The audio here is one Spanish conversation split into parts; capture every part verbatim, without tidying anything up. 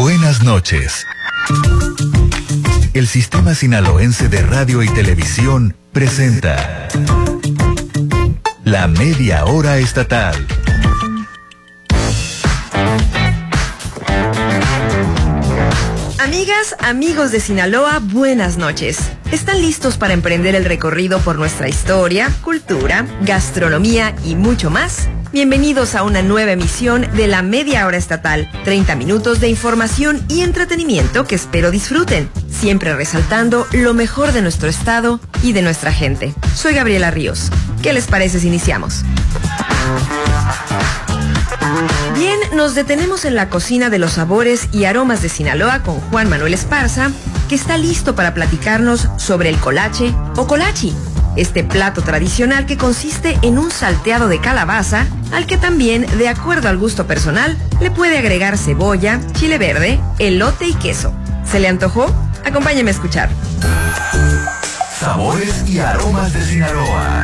Buenas noches. El Sistema Sinaloense de Radio y Televisión presenta La Media Hora Estatal. Amigas, amigos de Sinaloa, buenas noches. ¿Están listos para emprender el recorrido por nuestra historia, cultura, gastronomía y mucho más? Bienvenidos a una nueva emisión de La Media Hora Estatal. treinta minutos de información y entretenimiento que espero disfruten, siempre resaltando lo mejor de nuestro estado y de nuestra gente. Soy Gabriela Ríos. ¿Qué les parece si iniciamos? Bien, nos detenemos en la cocina de los sabores y aromas de Sinaloa con Juan Manuel Esparza, que está listo para platicarnos sobre el colache o colachi, este plato tradicional que consiste en un salteado de calabaza, al que también, de acuerdo al gusto personal, le puede agregar cebolla, chile verde, elote y queso. ¿Se le antojó? Acompáñeme a escuchar. Sabores y aromas de Sinaloa.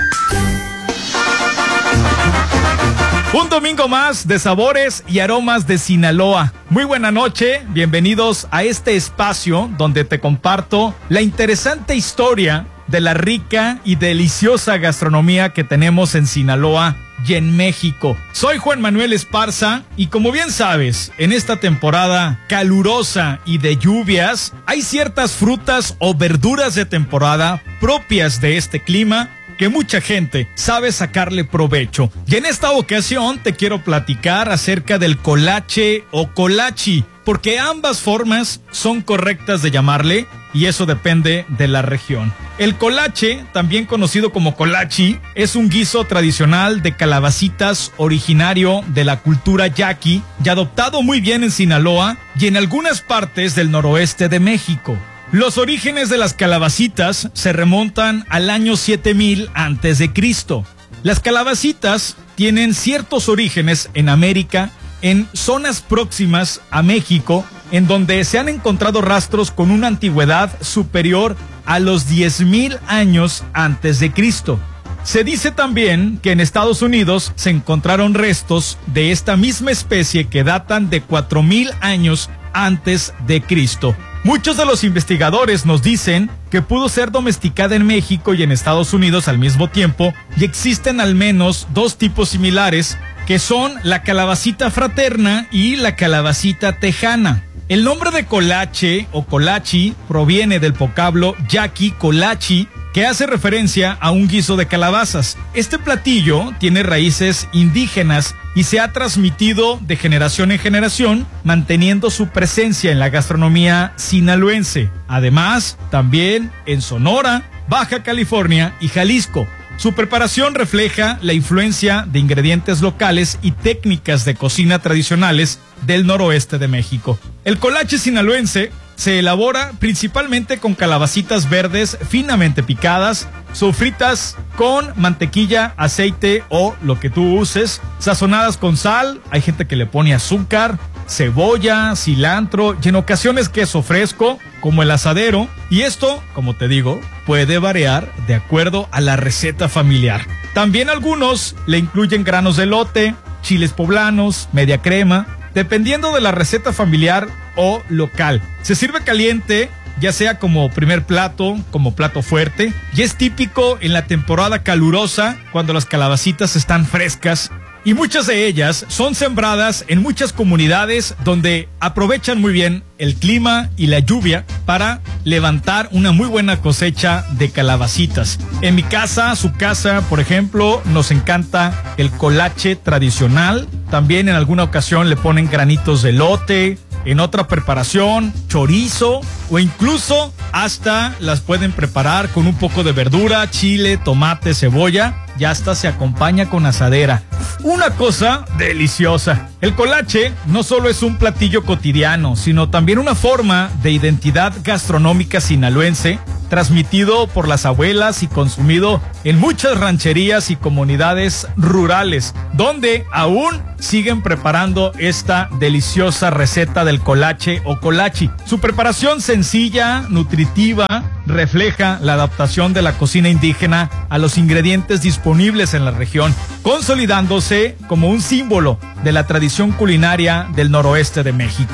Un domingo más de sabores y aromas de Sinaloa. Muy buena noche, bienvenidos a este espacio donde te comparto la interesante historia de la rica y deliciosa gastronomía que tenemos en Sinaloa y en México. Soy Juan Manuel Esparza y como bien sabes, en esta temporada calurosa y de lluvias, hay ciertas frutas o verduras de temporada propias de este clima que mucha gente sabe sacarle provecho. Y en esta ocasión te quiero platicar acerca del colache o colachi, porque ambas formas son correctas de llamarle y eso depende de la región. El colache, también conocido como colachi, es un guiso tradicional de calabacitas originario de la cultura yaqui y adoptado muy bien en Sinaloa y en algunas partes del noroeste de México. Los orígenes de las calabacitas se remontan al año siete mil antes de Cristo. Las calabacitas tienen ciertos orígenes en América, en zonas próximas a México, en donde se han encontrado rastros con una antigüedad superior a los diez mil años antes de Cristo. Se dice también que en Estados Unidos se encontraron restos de esta misma especie que datan de cuatro mil años antes de Cristo. Muchos de los investigadores nos dicen que pudo ser domesticada en México y en Estados Unidos al mismo tiempo, y existen al menos dos tipos similares, que son la calabacita fraterna y la calabacita tejana. El nombre de colache o colachi proviene del vocablo yaqui colachi, que hace referencia a un guiso de calabazas. Este platillo tiene raíces indígenas y se ha transmitido de generación en generación, manteniendo su presencia en la gastronomía sinaloense. Además, también en Sonora, Baja California y Jalisco. Su preparación refleja la influencia de ingredientes locales y técnicas de cocina tradicionales del noroeste de México. El colache sinaloense se elabora principalmente con calabacitas verdes finamente picadas, sofritas con mantequilla, aceite o lo que tú uses, sazonadas con sal, hay gente que le pone azúcar, cebolla, cilantro y en ocasiones queso fresco, como el asadero, y esto, como te digo, puede variar de acuerdo a la receta familiar. También algunos le incluyen granos de elote, chiles poblanos, media crema, dependiendo de la receta familiar o local. Se sirve caliente, ya sea como primer plato, como plato fuerte, y es típico en la temporada calurosa cuando las calabacitas están frescas, y muchas de ellas son sembradas en muchas comunidades donde aprovechan muy bien el clima y la lluvia para levantar una muy buena cosecha de calabacitas. En mi casa, su casa, por ejemplo, nos encanta el colache tradicional. También en alguna ocasión le ponen granitos de elote, en otra preparación, chorizo, o incluso hasta las pueden preparar con un poco de verdura, chile, tomate, cebolla, y hasta se acompaña con asadera. Una cosa deliciosa. El colache no solo es un platillo cotidiano, sino también una forma de identidad gastronómica sinaloense, transmitido por las abuelas y consumido en muchas rancherías y comunidades rurales, donde aún siguen preparando esta deliciosa receta del colache o colachi. Su preparación sencilla, nutritiva, refleja la adaptación de la cocina indígena a los ingredientes disponibles en la región, consolidándose como un símbolo de la tradición culinaria del noroeste de México.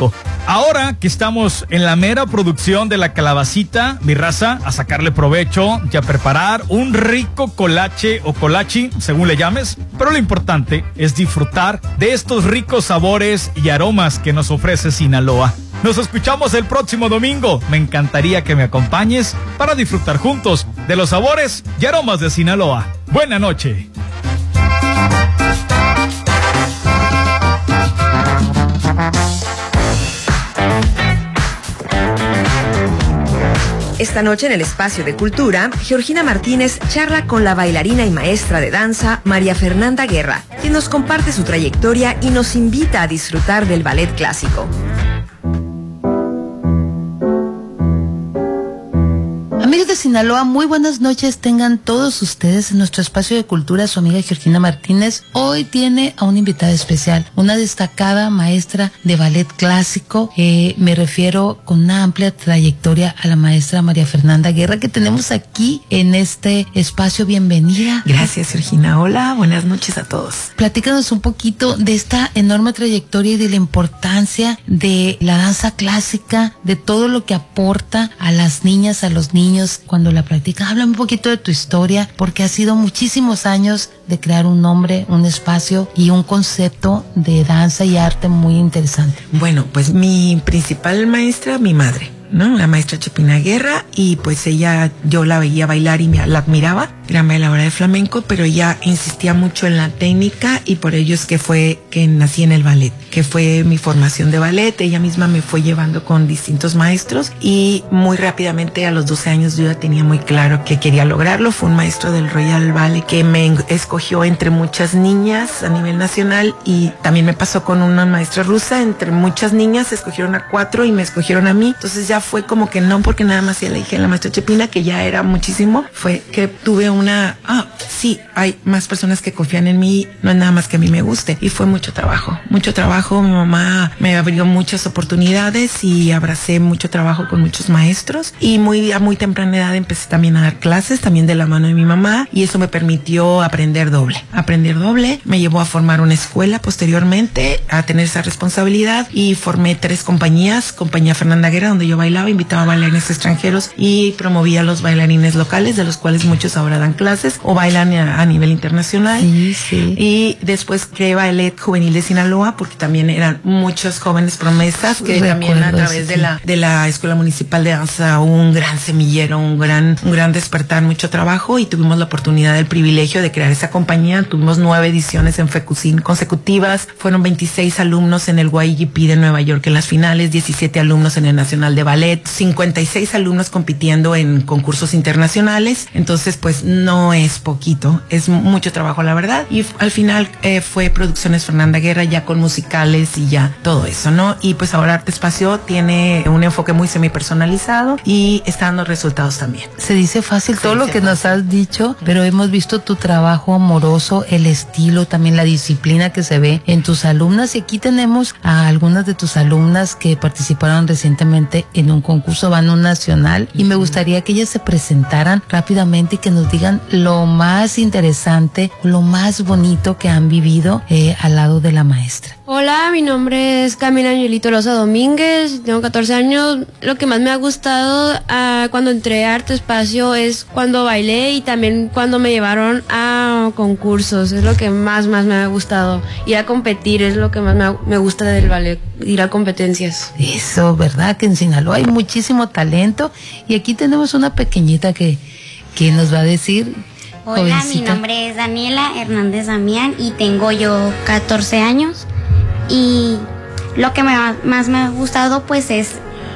Ahora que estamos en la mera producción de la calabacita, mi raza, a sacarle provecho y a preparar un rico colache o colachi, según le llames, pero lo importante es disfrutar de estos ricos sabores y aromas que nos ofrece Sinaloa. Nos escuchamos el próximo domingo. Me encantaría que me acompañes para disfrutar juntos de los sabores y aromas de Sinaloa. Buena noche. Esta noche en el Espacio de Cultura, Georgina Martínez charla con la bailarina y maestra de danza María Fernanda Guerra, quien nos comparte su trayectoria y nos invita a disfrutar del ballet clásico. Amigos de Sinaloa, muy buenas noches tengan todos ustedes en nuestro espacio de cultura. Su amiga Georgina Martínez hoy tiene a una invitada especial, una destacada maestra de ballet clásico. Eh, me refiero con una amplia trayectoria a la maestra María Fernanda Guerra, que tenemos aquí en este espacio. Bienvenida. Gracias, Georgina. Hola, buenas noches a todos. Platícanos un poquito de esta enorme trayectoria y de la importancia de la danza clásica, de todo lo que aporta a las niñas, a los niños cuando la practican. Háblame un poquito de tu historia, porque ha sido muchísimos años de crear un nombre, un espacio y un concepto de danza y arte muy interesante. Bueno, pues mi principal maestra, mi madre, ¿no? La maestra Chepina Guerra, y pues ella, yo la veía bailar y me, la admiraba. Era bailadora de flamenco, pero ella insistía mucho en la técnica, y por ello es que fue que nací en el ballet, que fue mi formación de ballet. Ella misma me fue llevando con distintos maestros, y muy rápidamente a los doce años yo ya tenía muy claro que quería lograrlo. Fue un maestro del Royal Ballet que me escogió entre muchas niñas a nivel nacional, y también me pasó con una maestra rusa. Entre muchas niñas escogieron a cuatro y me escogieron a mí. Entonces ya fue como que no porque nada más ya le dije a la maestra Chepina, que ya era muchísimo, fue que tuve una, ah, sí, hay más personas que confían en mí, no es nada más que a mí me guste. Y fue mucho trabajo, mucho trabajo. Mi mamá me abrió muchas oportunidades y abracé mucho trabajo con muchos maestros, y muy a muy temprana edad empecé también a dar clases, también de la mano de mi mamá, y eso me permitió aprender doble. Aprender doble me llevó a formar una escuela posteriormente, a tener esa responsabilidad, y formé tres compañías. Compañía Fernanda Guerra, donde yo bailaba, invitaba a bailarines extranjeros y promovía a los bailarines locales, de los cuales muchos ahora dan clases o bailan a, a nivel internacional. Sí, sí. Y después creé Ballet Juvenil de Sinaloa, porque también eran muchos jóvenes promesas que Recuerdo, también a través sí. de la de la Escuela Municipal de Danza hubo un gran semillero, un gran un gran despertar, mucho trabajo, y tuvimos la oportunidad, el privilegio de crear esa compañía. Tuvimos nueve ediciones en FECUCIN consecutivas, fueron veintiséis alumnos en el Y G P de Nueva York en las finales, diecisiete alumnos en el Nacional de Ballet, cincuenta y seis alumnos compitiendo en concursos internacionales. Entonces pues no es poquito, es mucho trabajo, la verdad. Y al final eh, fue Producciones Fernanda Guerra, ya con musicales y ya todo eso, ¿no? Y pues ahora Arte Espacio tiene un enfoque muy semipersonalizado y está dando resultados también. Se dice fácil Se todo lo dice que nos fácil. has dicho, pero hemos visto tu trabajo amoroso, el estilo, también la disciplina que se ve en tus alumnas, y aquí tenemos a algunas de tus alumnas que participaron recientemente en un concurso Vano Nacional, y me gustaría que ellas se presentaran rápidamente y que nos digan lo más interesante, lo más bonito que han vivido eh, al lado de la maestra. Hola, mi nombre es Camila Angelito Loza Domínguez, tengo catorce años. Lo que más me ha gustado uh, cuando entré a Arte Espacio es cuando bailé, y también cuando me llevaron a concursos. Es lo que más, más me ha gustado. Ir a competir es lo que más me, me gusta del ballet, ir a competencias. Eso, ¿verdad? Que en Sinaloa hay muchísimo talento, y aquí tenemos una pequeñita que, que nos va a decir. Hola, jovencita. mi nombre es Daniela Hernández Damián y tengo yo catorce años, y lo que me, más me ha gustado pues es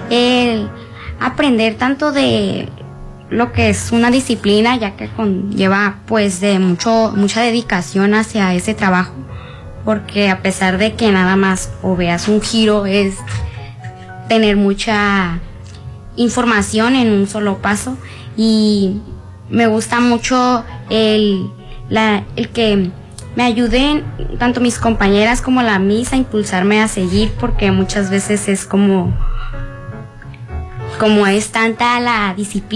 el aprender tanto de lo que es una disciplina, ya que conlleva pues de mucho mucha dedicación hacia ese trabajo, porque a pesar de que nada más o veas un giro, es tener mucha información en un solo paso. Y me gusta mucho el, la, el que me ayuden tanto mis compañeras como la Miss a impulsarme a seguir, porque muchas veces es como, como es tanta la disciplina